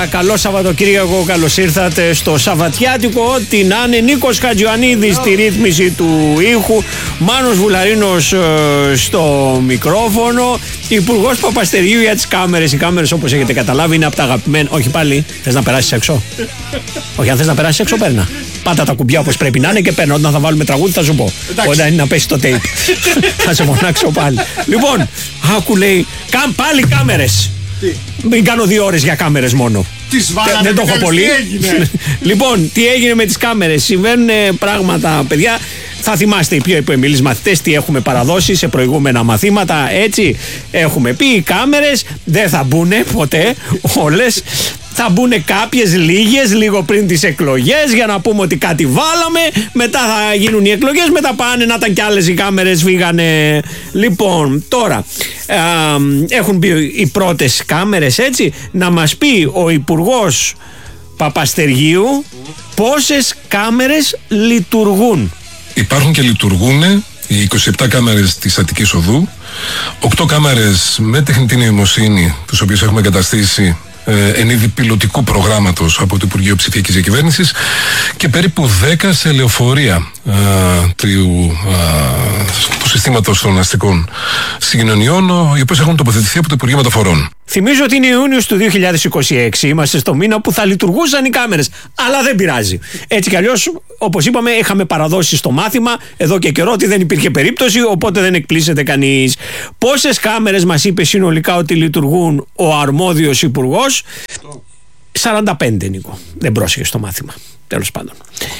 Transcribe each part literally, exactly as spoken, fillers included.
Καλό Σαββατοκύριακο, καλώς ήρθατε στο Σαββατιάτικο. Ό,τι να είναι, Νίκος Χατζιωαννίδης στη ρύθμιση του ήχου, Μάνος Βουλαρίνος ε, στο μικρόφωνο, Υπουργός Παπαστεριού για τις κάμερες. Οι κάμερες, όπως έχετε καταλάβει, είναι από τα αγαπημένα. Όχι πάλι, θες να περάσεις έξω? Όχι, αν θες να περάσεις έξω, παίρνα. Πάτα τα κουμπιά όπως πρέπει να είναι και παίρνα. Όταν θα βάλουμε τραγούδι θα σου πω. Όταν είναι να πέσει το tape. Θα σε φωνάξω πάλι. Λοιπόν, άκου λέει, καν πάλι κάμερες. Τι? Μην κάνω δύο ώρες για κάμερες μόνο. Τις βάλανε, δεν το έχω πολύ. Λοιπόν, τι έγινε με τις κάμερες? Συμβαίνουν πράγματα, παιδιά. Θα θυμάστε οι πιο υποεμιλείς μαθητές τι έχουμε παραδώσει σε προηγούμενα μαθήματα. Έτσι, έχουμε πει οι κάμερες δεν θα μπουν ποτέ όλες. Θα μπουν κάποιες λίγες λίγο πριν τις εκλογές για να πούμε ότι κάτι βάλαμε. Μετά θα γίνουν οι εκλογές. Μετά πάνε να ήταν κι άλλες οι κάμερες, φύγανε. Λοιπόν, τώρα ε, έχουν μπει οι πρώτες κάμερες, έτσι. Να μας πει ο Υπουργός Παπαστεριού πόσες κάμερες λειτουργούν. Υπάρχουν και λειτουργούν οι είκοσι επτά κάμερες της Αττικής Οδού, οκτώ κάμερες με τεχνητή νοημοσύνη, τις οποίες έχουμε εγκαταστήσει εν είδη πιλωτικού προγράμματος από το Υπουργείο Ψηφιακής Διακυβέρνησης, και περίπου δέκα σε λεωφορεία α, του, α, του συστήματος των αστικών συγκοινωνιών, οι οποίες έχουν τοποθετηθεί από το Υπουργείο Μεταφορών. Θυμίζω ότι είναι Ιούνιος του δύο χιλιάδες είκοσι έξι, είμαστε στο μήνα που θα λειτουργούσαν οι κάμερες, αλλά δεν πειράζει. Έτσι κι αλλιώς, όπως είπαμε, είχαμε παραδώσει στο μάθημα εδώ και καιρό ότι δεν υπήρχε περίπτωση, οπότε δεν εκπλήσεται κανείς. Πόσες κάμερες μας είπε συνολικά ότι λειτουργούν ο αρμόδιος υπουργός? σαράντα πέντε, Νίκο. Δεν πρόσεχε στο μάθημα. Τέλος πάντων.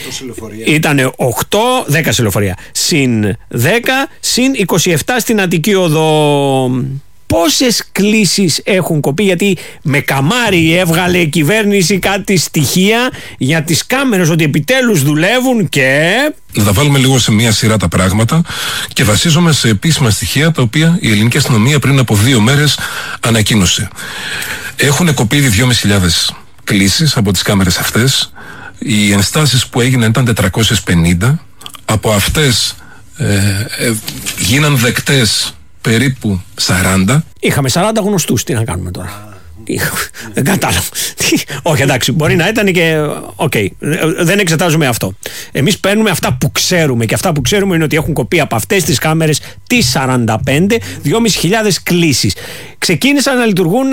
Ήτανε οκτώ, δέκα σε λεωφορεία. Συν δέκα, συν είκοσι επτά στην Αττική Οδό. Πόσες κλήσεις έχουν κοπεί? Γιατί με καμάρι έβγαλε η κυβέρνηση κάτι στοιχεία για τις κάμερες, ότι επιτέλους δουλεύουν και... Να τα βάλουμε λίγο σε μία σειρά τα πράγματα και βασίζομαι σε επίσημα στοιχεία τα οποία η ελληνική αστυνομία πριν από δύο μέρες ανακοίνωσε. Έχουν κοπεί ήδη δυόμισι χιλιάδες κλήσεις από τις κάμερες αυτές. Οι ενστάσεις που έγιναν ήταν τετρακόσιες πενήντα. Από αυτές ε, ε, γίναν δεκτές περίπου σαράντα. Είχαμε σαράντα γνωστούς, τι να κάνουμε τώρα? Δεν κατάλαβα. Όχι, εντάξει, μπορεί να ήταν και. Οκ, okay. Δεν εξετάζουμε αυτό. Εμείς παίρνουμε αυτά που ξέρουμε, και αυτά που ξέρουμε είναι ότι έχουν κοπεί από αυτές τις κάμερες τις σαράντα πέντε, δυόμισι χιλιάδες κλήσεις. Ξεκίνησαν να λειτουργούν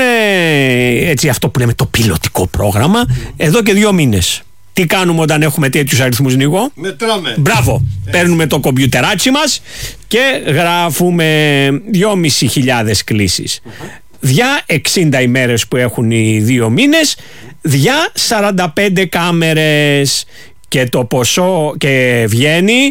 έτσι, αυτό που λέμε το πιλωτικό πρόγραμμα, εδώ και δύο μήνες. Τι κάνουμε όταν έχουμε τέτοιους αριθμούς, Νίκο? Μετράμε. Μπράβο. Ε. Παίρνουμε το κομπιουτεράτσι μας και γράφουμε δυόμισι χιλιάδες κλήσεις. Uh-huh. Δια εξήντα ημέρες που έχουν οι δύο μήνες, δια σαράντα πέντε κάμερες, και το ποσό και βγαίνει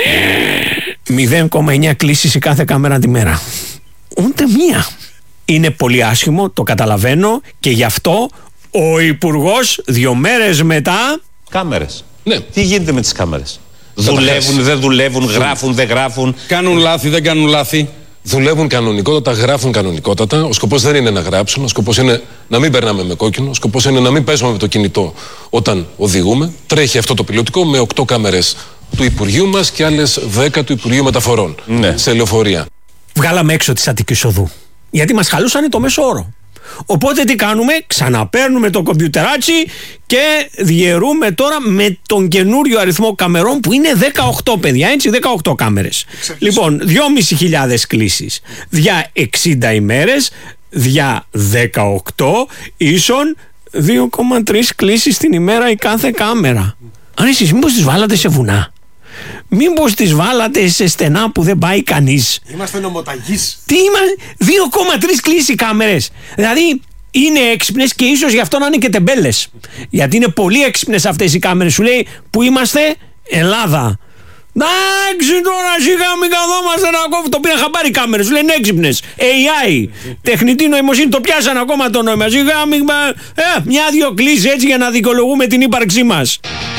μηδέν κόμμα εννιά κλήσεις η κάθε κάμερα τη μέρα. Ούτε μία. Είναι πολύ άσχημο, το καταλαβαίνω, και γι' αυτό ο Υπουργός δύο μέρες μετά... Κάμερες. Ναι. Τι γίνεται με τις κάμερες? Δουλεύουν, δεν δουλεύουν, γράφουν, δεν γράφουν. Κάνουν λάθη, δεν κάνουν λάθη. Δουλεύουν κανονικότατα, γράφουν κανονικότατα. Ο σκοπός δεν είναι να γράψουν, ο σκοπός είναι να μην περνάμε με κόκκινο, ο σκοπός είναι να μην παίζουμε με το κινητό όταν οδηγούμε. Τρέχει αυτό το πιλωτικό με οκτώ κάμερες του Υπουργείου μας και άλλες δέκα του Υπουργείου Μεταφορών, ναι, σε λεωφορεία. Βγάλαμε έξω της Αττικής Οδού, γιατί μας χαλούσανε το μέσο όρο. Οπότε τι κάνουμε? Ξαναπαίρνουμε το κομπιουτεράτσι και διαιρούμε τώρα με τον καινούριο αριθμό καμερών που είναι δεκαοκτώ, παιδιά, έτσι, δεκαοκτώ κάμερες. Λοιπόν, δυόμισι χιλιάδες κλήσεις δια εξήντα ημέρες, δια δεκαοκτώ, ίσον δύο κόμμα τρία κλήσεις την ημέρα η κάθε κάμερα. Αν εσείς μήπως τις βάλατε σε βουνά? Μήπως τις βάλατε σε στενά που δεν πάει κανείς? Είμαστε νομοταγείς. Τι είμαστε? δύο κόμμα τρία κλήσεις οι κάμερες. Δηλαδή είναι έξυπνες και ίσως γι' αυτό να είναι και τεμπέλες. Γιατί είναι πολύ έξυπνες αυτές οι κάμερες. Σου λέει που είμαστε? Ελλάδα. Εντάξει τώρα, σιγά μην καθόμαστε να κόβουμε. Το πήραν χαμπάρι οι κάμερες. Σου λένε έξυπνες. έι άι. Τεχνητή νοημοσύνη. Το πιάσαν ακόμα το νόημα. Σιγά μην. Ε, μια-δυο κλήσεις έτσι για να δικαιολογούμε την ύπαρξή μας.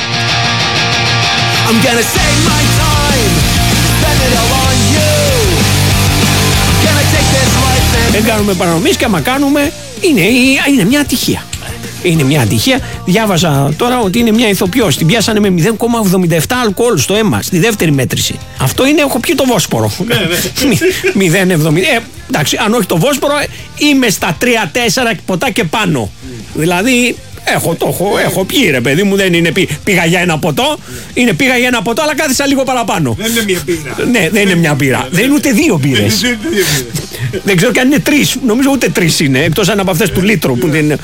I'm gonna save my time, spend it all on you. Gonna take this life and... Δεν κάνουμε παρανομίες, και άμα κάνουμε είναι, είναι μια ατυχία. Είναι μια ατυχία. Διάβαζα τώρα ότι είναι μια ηθοποιός. Την πιάσανε με μηδέν κόμμα εβδομήντα επτά αλκοόλ στο αίμα, στη δεύτερη μέτρηση. Αυτό είναι, έχω πιει το Βόσπορο. μηδέν κόμμα εβδομήντα. Ε, εντάξει, αν όχι το Βόσπορο, είμαι στα τρία τέσσερα ποτά και πάνω. Δηλαδή, έχω, το έχω, έχω πιει ρε παιδί μου, δεν είναι πι, πήγα για ένα ποτό, είναι πήγα για ένα ποτό, αλλά κάθισα λίγο παραπάνω. Δεν είναι μια μπύρα. Ναι, δεν είναι μια μπύρα. Δεν είναι ούτε δύο μπύρες. Δεν ξέρω και αν είναι τρεις, νομίζω ούτε τρεις είναι, εκτός αν από αυτές του λίτρου που δεν είναι.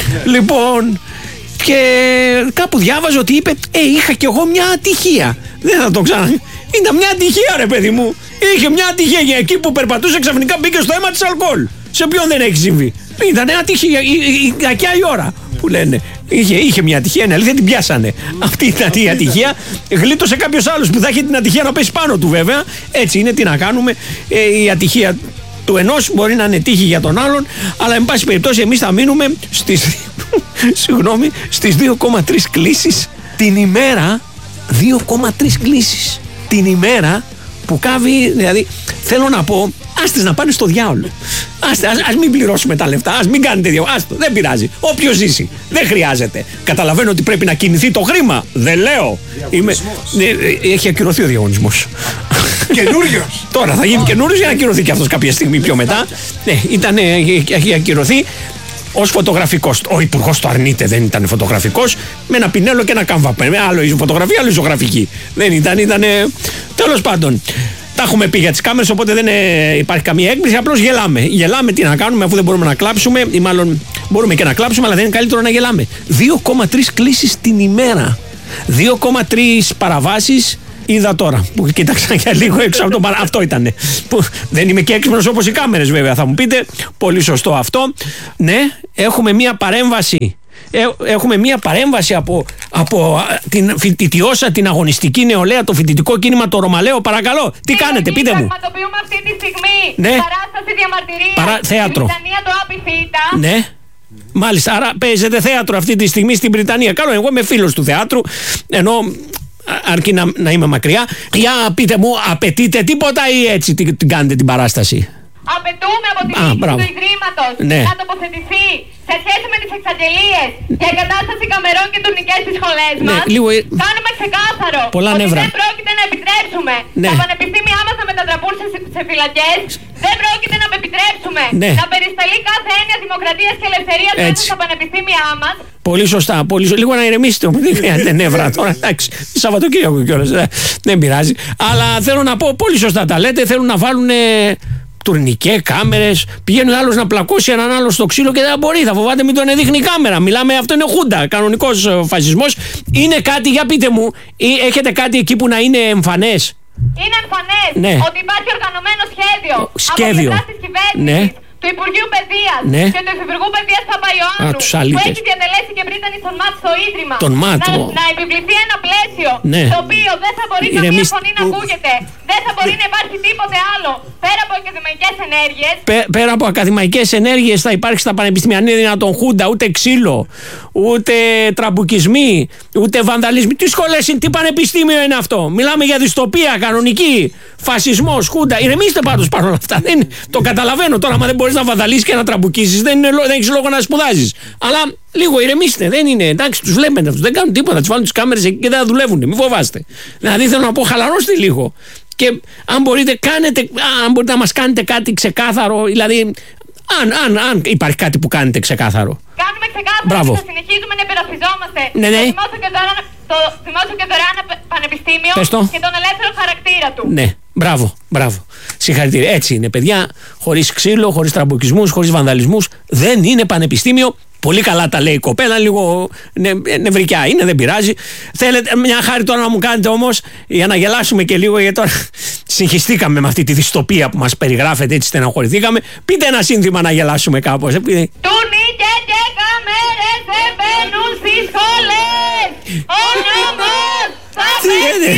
Λοιπόν, και κάπου διάβαζα ότι είπε, Ε, είχα κι εγώ μια ατυχία. Δεν θα το ξανα. Ήταν μια ατυχία, ρε παιδί μου. Είχε μια ατυχία για εκεί που περπατούσε, ξαφνικά μπήκε στο αίμα της αλκοόλ. Σε ποιον δεν έχει συμβεί. Ήταν ατυχία, η, η, η κακιά η ώρα που λένε. Είχε, είχε μια ατυχία, είναι αλήθεια, την πιάσανε. Αυτή ήταν η ατυχία. Γλίτωσε κάποιος άλλος που θα είχε την ατυχία να πέσει πάνω του, βέβαια. Έτσι είναι, τι να κάνουμε. Ε, η ατυχία του ενός μπορεί να είναι τύχη για τον άλλον, αλλά εν πάση περιπτώσει εμείς θα μείνουμε στις, συγγνώμη, στις δύο κόμμα τρεις κλήσεις την ημέρα. δύο κόμμα τρεις κλήσεις την ημέρα που κάβει, δηλαδή θέλω να πω, άστε να πάνε στο διάολο. Άστε, ας, ας μην πληρώσουμε τα λεφτά, ας μην κάνετε δύο. Άστο, δεν πειράζει. Όποιος ζήσει, δεν χρειάζεται. Καταλαβαίνω ότι πρέπει να κινηθεί το χρήμα. Δεν λέω. Είμαι, ναι, έχει ακυρωθεί ο διαγωνισμός. Καινούριος. Τώρα θα γίνει καινούριος για να ακυρωθεί και αυτός κάποια στιγμή πιο μετά. Ναι, ήταν, έχει ακυρωθεί. Ως φωτογραφικός. Ο υπουργός το αρνείται, δεν ήταν φωτογραφικός. Με ένα πινέλο και ένα καμβά. Με άλλο η φωτογραφία, άλλο η ζωγραφική. Δεν ήταν, ήταν. Τέλος πάντων. Τα έχουμε πει για τις κάμερες, οπότε δεν ε, υπάρχει καμία έκπληξη. Απλώς γελάμε. Γελάμε, τι να κάνουμε, αφού δεν μπορούμε να κλάψουμε, ή μάλλον μπορούμε και να κλάψουμε, αλλά δεν είναι καλύτερο να γελάμε. δύο κόμμα τρεις κλήσεις την ημέρα. δύο κόμμα τρεις παραβάσεις. Είδα τώρα που κοίταξα για λίγο έξω από το παρά. Αυτό ήτανε. Που δεν είμαι και έξυπνος όπως οι κάμερες, βέβαια, θα μου πείτε. Πολύ σωστό αυτό. Ναι, έχουμε μία παρέμβαση. Έχουμε μία παρέμβαση από, από την φοιτητιώσα, την αγωνιστική νεολαία, το φοιτητικό κίνημα, το Ρωμαλαίο. Παρακαλώ, τι κάνετε, πείτε μου. Πραγματοποιούμε αυτή τη στιγμή ναι. παράσταση διαμαρτυρίας. Παρά... Θέατρο. Στην Βρυτανία, το Απιθύτα. Ναι. Μάλιστα, άρα παίζετε θέατρο αυτή τη στιγμή στην Βρυτανία. Καλό, εγώ είμαι φίλος του θεάτρου, ενώ αρκεί να, να είμαι μακριά. Για πείτε μου, απαιτείτε τίποτα ή έτσι την, την κάνετε την παράσταση? Απαιτούμε από την διοίκηση του Ιδρύματος ναι. να τοποθετηθεί σε σχέση με τις εξαγγελίες για εγκατάσταση καμερών και τουρνικές στις σχολές ναι, μας. Λίγο... Κάνουμε ξεκάθαρο πολλά ότι νεύρα. δεν πρόκειται να επιτρέψουμε ναι. τα πανεπιστήμια μας να μετατραπούν σε, σε φυλακές. Δεν πρόκειται να επιτρέψουμε ναι. να περισταλεί κάθε έννοια δημοκρατίας και ελευθερίας μέσα στα πανεπιστήμια μας. Πολύ σωστά. Πολύ σωστά. Λίγο να ηρεμήσετε. Δεν χρειάζεται νεύρα τώρα. Εντάξει. Σαββατοκύριακο κιόλας. Δεν πειράζει. Αλλά θέλω να πω, πολύ σωστά τα λέτε. Θέλουν να βάλουν τουρνικέ κάμερες. Πηγαίνει άλλος να πλακώσει έναν άλλο στο ξύλο και δεν μπορεί. Θα φοβάται μην τον δείχνει η κάμερα. Μιλάμε, αυτό είναι χούντα. Κανονικός φασισμός. Είναι κάτι, για πείτε μου, ή έχετε κάτι εκεί που να είναι εμφανές? Είναι εμφανές ναι. ότι υπάρχει οργανωμένο σχέδιο, σχέδιο. από πλευράς της κυβέρνησης, ναι. του Υπουργείου Παιδείας ναι. και του Υφυπουργού Παιδείας Παπαϊωάννου, που έχει διατελέσει και πρίτανη στον ΜΑΤ στο Ίδρυμα, τον ΜΑΤ, να, ο... να επιβληθεί ένα πλαίσιο ναι. το οποίο δεν θα μπορεί Ηρεμίστε. καμία φωνή να ακούγεται, δεν θα μπορεί να υπάρχει τίποτε άλλο πέρα από ακαδημαϊκές ενέργειες. Πέ, πέρα από ακαδημαϊκές ενέργειες θα υπάρχει στα πανεπιστήμια, αν είναι δυνατόν, χούντα, ούτε ξύλο, ούτε τραμπουκισμοί, ούτε βανδαλισμοί. Τι σχολές είναι, τι πανεπιστήμιο είναι αυτό? Μιλάμε για δυστοπία κανονική, φασισμός, χούντα. Ηρεμήστε πάντως παρόλα αυτά. Δεν, το καταλαβαίνω τώρα, άμα δεν μπορείς να βανδαλίσεις και να τραμπουκίσεις, δεν, δεν έχεις λόγο να σπουδάζεις. Αλλά λίγο ηρεμήστε, δεν είναι. Εντάξει, τους βλέπετε αυτούς, δεν κάνουν τίποτα. Τους βάλουν τις κάμερες εκεί και δεν θα δουλεύουν. Μην φοβάστε. Δηλαδή θέλω να πω, χαλαρώστε λίγο. Και αν μπορείτε, κάνετε, αν μπορείτε να μας κάνετε κάτι ξεκάθαρο, δηλαδή, αν, αν, αν υπάρχει κάτι που κάνετε ξεκάθαρο. Κάνουμε ξεκάθαρο Μπράβο. ότι θα συνεχίζουμε να υπερασπιζόμαστε ναι, ναι. το δημόσιο και δωρεάν, το δημόσιο και δωρεάν πανεπιστήμιο και τον ελεύθερο χαρακτήρα του. Ναι, μπράβο, μπράβο. Συγχαρητήρια. Έτσι είναι, παιδιά. Χωρίς ξύλο, χωρίς τραμποκισμούς, χωρίς βανδαλισμούς. Δεν είναι πανεπιστήμιο. Πολύ καλά τα λέει η κοπέλα, λίγο νε, νευρικιά είναι, δεν πειράζει. Θέλετε μια χάρη τώρα να μου κάνετε όμως, για να γελάσουμε και λίγο, γιατί τώρα συγχυστήκαμε με αυτή τη δυστοπία που μας περιγράφετε, έτσι στεναχωρηθήκαμε. Πείτε ένα σύνθημα να γελάσουμε κάπως. Τούνικε και καμέρες δεν μπαίνουν στις σχολές. Ο νόμος θα πέσει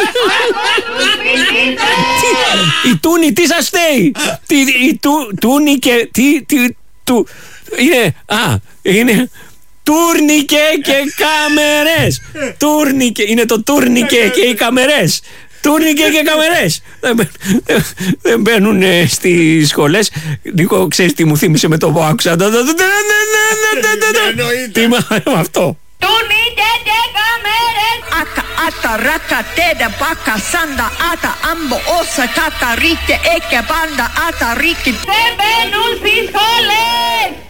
από τους φοιτητές. Η Τούνη τι σας φταίει? Η Τούνη και... του είναι, α, είναι τούρνικε και κάμερες. Τούρνικε, είναι το τούρνικε και οι καμερές. Τούρνικε και καμερές. Δεν μπαίνουν στις σχολές. Νίκο, ξέρεις τι μου θύμισε με το που άκουσα? Τι είμαι αυτό? Τούρνικε και καμερές. Aca, ata, raca, teda, baca, sanda, ata, ambo, osa, tata, rite, eke, banda, ata, riki. Δεν μπαίνουν στις σχολές.